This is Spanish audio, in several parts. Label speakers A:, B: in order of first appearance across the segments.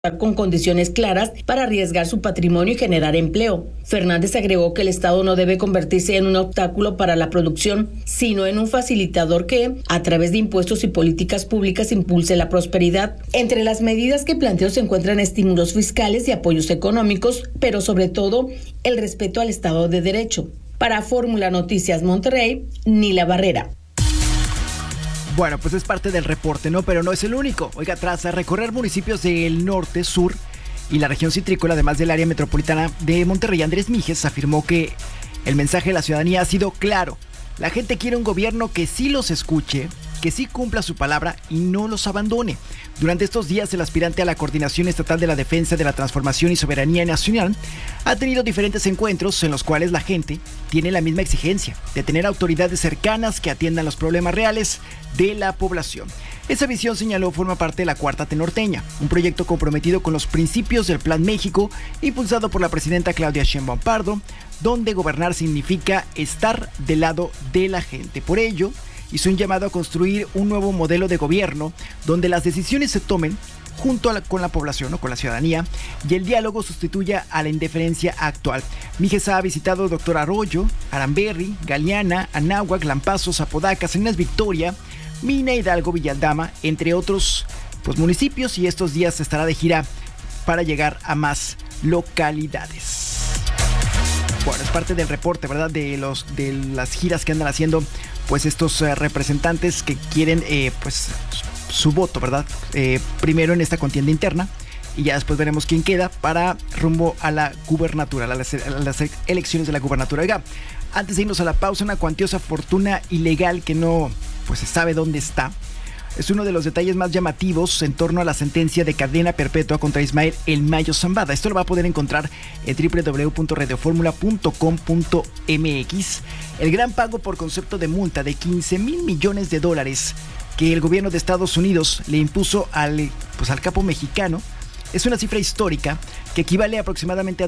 A: con condiciones claras para arriesgar su patrimonio y generar empleo. Fernández agregó que el Estado no debe convertirse en un obstáculo para la producción, sino en un facilitador que, a través de impuestos y políticas públicas, impulse la prosperidad. Entre las medidas que planteó se encuentran estímulos fiscales y apoyos económicos, pero sobre todo el respeto al Estado de Derecho. Para Fórmula Noticias Monterrey, Nila Barrera.
B: Bueno, pues es parte del reporte, ¿no? Pero no es el único. Oiga, tras recorrer municipios del norte, sur y la región citrícola, además del área metropolitana de Monterrey, Andrés Míguez afirmó que el mensaje de la ciudadanía ha sido claro. La gente quiere un gobierno que sí los escuche, que sí cumpla su palabra y no los abandone. Durante estos días, el aspirante a la Coordinación Estatal de la Defensa de la Transformación y Soberanía Nacional ha tenido diferentes encuentros en los cuales la gente tiene la misma exigencia de tener autoridades cercanas que atiendan los problemas reales de la población. Esa visión, señaló, forma parte de la Cuarta T Norteña, un proyecto comprometido con los principios del Plan México, impulsado por la presidenta Claudia Sheinbaum Pardo, donde gobernar significa estar del lado de la gente. Por ello, hizo un llamado a construir un nuevo modelo de gobierno donde las decisiones se tomen junto con la población o con la ciudadanía y el diálogo sustituya a la indiferencia actual. Míguez ha visitado Doctor Arroyo, Aramberri, Galeana, Anáhuac, Lampazos, Apodaca, Salinas Victoria, Mina, Hidalgo, Villaldama, entre otros municipios, y estos días estará de gira para llegar a más localidades. Bueno, es parte del reporte, ¿verdad? De las giras que andan haciendo estos representantes que quieren su voto, ¿verdad? Primero en esta contienda interna y ya después veremos quién queda para rumbo a la gubernatura, a las elecciones de la gubernatura. Oiga, antes de irnos a la pausa, una cuantiosa fortuna ilegal que no se sabe dónde está. Es uno de los detalles más llamativos en torno a la sentencia de cadena perpetua contra Ismael El Mayo Zambada. Esto lo va a poder encontrar en www.radioformula.com.mx. El gran pago por concepto de multa de $15 mil millones que el gobierno de Estados Unidos le impuso al capo mexicano es una cifra histórica que equivale aproximadamente a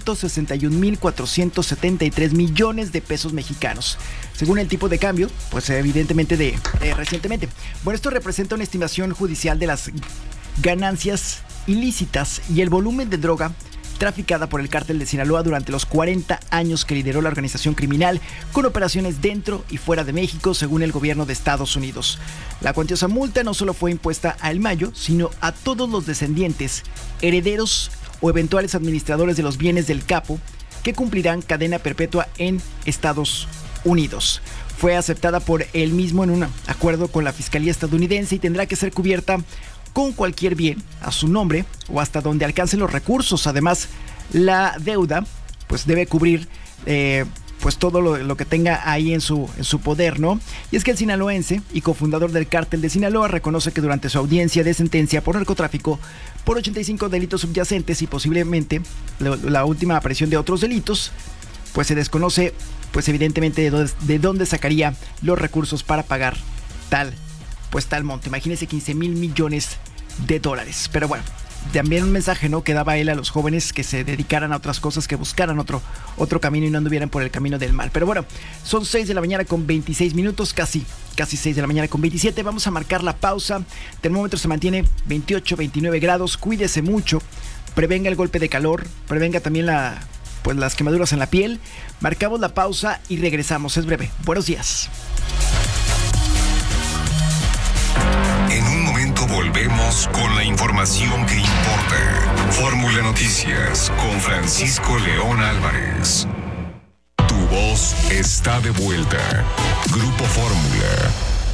B: 261.473 millones de pesos mexicanos, según el tipo de cambio, evidentemente de recientemente. Bueno, esto representa una estimación judicial de las ganancias ilícitas y el volumen de droga traficada por el cártel de Sinaloa durante los 40 años que lideró la organización criminal, con operaciones dentro y fuera de México, según el gobierno de Estados Unidos. La cuantiosa multa no solo fue impuesta a El Mayo, sino a todos los descendientes, herederos o eventuales administradores de los bienes del capo que cumplirán cadena perpetua en Estados Unidos. Fue aceptada por él mismo en un acuerdo con la Fiscalía estadounidense y tendrá que ser cubierta con cualquier bien a su nombre o hasta donde alcancen los recursos. Además, la deuda debe cubrir todo lo que tenga ahí en su poder, ¿no? Y es que el sinaloense y cofundador del cártel de Sinaloa reconoce que durante su audiencia de sentencia por narcotráfico por 85 delitos subyacentes y posiblemente la última aparición de otros delitos, se desconoce evidentemente de dónde sacaría los recursos para pagar tal monto. Imagínense, $15 mil millones. Pero bueno, también un mensaje, ¿no?, que daba él a los jóvenes que se dedicaran a otras cosas, que buscaran otro camino y no anduvieran por el camino del mal. Pero bueno, son 6 de la mañana con 26 minutos, casi 6 de la mañana con 27. Vamos a marcar la pausa. El termómetro se mantiene 28, 29 grados. Cuídese mucho. Prevenga el golpe de calor. Prevenga también las quemaduras en la piel. Marcamos la pausa y regresamos. Es breve. Buenos días.
C: En un momento volvemos con la información que importa. Fórmula Noticias con Francisco León Álvarez. Tu voz está de vuelta. Grupo Fórmula.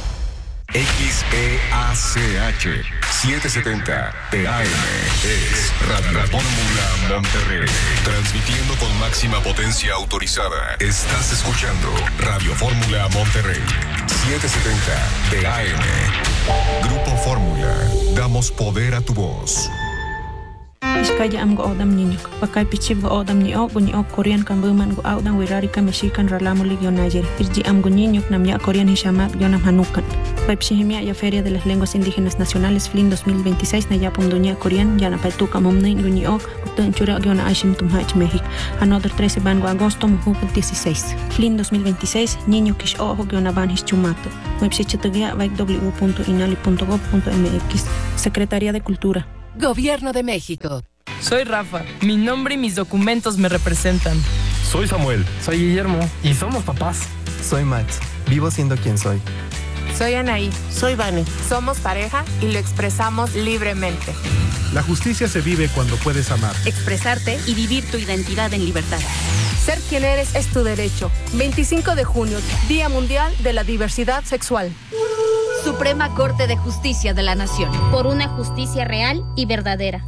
C: XEACH 770 AM es Radio Fórmula Monterrey. Transmitiendo con máxima potencia autorizada. Estás escuchando Radio Fórmula Monterrey 770 AM. Grupo Fórmula. Damos poder a tu voz.
D: Iskaya am go odam ninyuk. Pakai pichib go odam ni ok Korean kan buman go odam wirari ka Mexican ralamo ligio Niger. Irji am go ninyuk nam ya Korean hishamat yonam hanukan. Paipsihimia ya Feria de las Lenguas Indígenas Nacionales FLIN 2026 na yapum dunia Korean ya na paituka momnei guni ok utun chura yona aishim tumhach México. Another 13 ban go agosto muhu 16. FLIN 2026 niño kish ojo yona ban hischumato. Website chatugia www.inali.gov.mx. Secretaría de Cultura.
E: Gobierno de México.
F: Soy Rafa. Mi nombre y mis documentos me representan.
G: Soy Samuel.
H: Soy Guillermo. Y somos papás.
I: Soy Max. Vivo siendo quien soy.
J: Soy Anaí.
K: Soy Vane.
J: Somos pareja y lo expresamos libremente.
L: La justicia se vive cuando puedes amar,
M: expresarte y vivir tu identidad en libertad.
N: Ser quien eres es tu derecho. 25 de junio, Día Mundial de la Diversidad Sexual.
M: Suprema Corte de Justicia de la Nación. Por una justicia real y verdadera.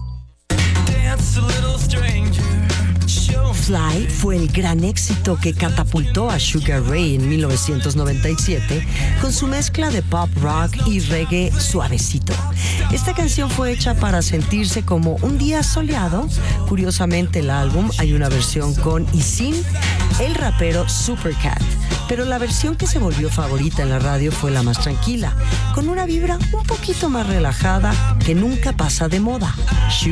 O: Fly fue el gran éxito que catapultó a Sugar Ray en 1997 con su mezcla de pop rock y reggae suavecito. Esta canción fue hecha para sentirse como un día soleado. Curiosamente, el álbum hay una versión con y sin el rapero Supercat, pero la versión que se volvió favorita en la radio fue la más tranquila, con una vibra un poquito más relajada que nunca pasa de moda. Sugar